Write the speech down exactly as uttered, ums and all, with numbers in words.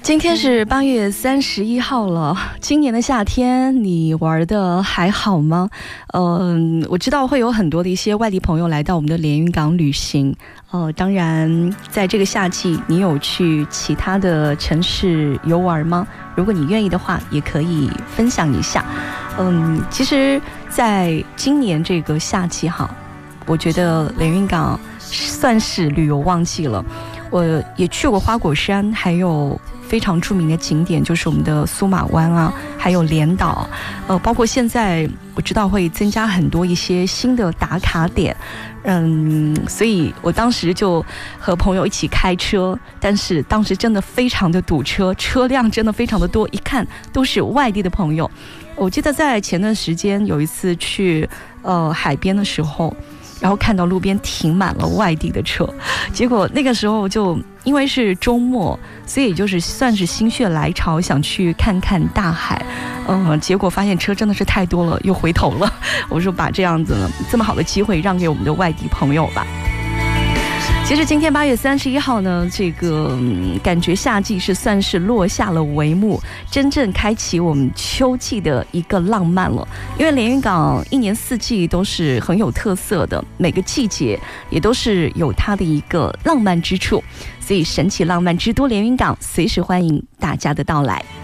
今天是八月三十一号了，今年的夏天你玩的还好吗？嗯、呃，我知道会有很多的一些外地朋友来到我们的连云港旅行。呃，当然，在这个夏季，你有去其他的城市游玩吗？如果你愿意的话，也可以分享一下。嗯，其实，在今年这个夏季哈，我觉得连云港算是旅游旺季了。我也去过花果山，还有非常著名的景点就是我们的苏马湾啊，还有连岛，呃，包括现在我知道会增加很多一些新的打卡点，嗯，所以我当时就和朋友一起开车，但是当时真的非常的堵车，车辆真的非常的多，一看都是外地的朋友。我记得在前段时间有一次去呃海边的时候，然后看到路边停满了外地的车，结果那个时候就因为是周末，所以就是算是心血来潮想去看看大海，嗯，结果发现车真的是太多了，又回头了。我说把这样子这么好的机会让给我们的外地朋友吧。其实今天八月三十一号呢，这个、嗯、感觉夏季是算是落下了帷幕，真正开启我们秋季的一个浪漫了。因为连云港一年四季都是很有特色的，每个季节也都是有它的一个浪漫之处，所以神奇浪漫之都连云港随时欢迎大家的到来。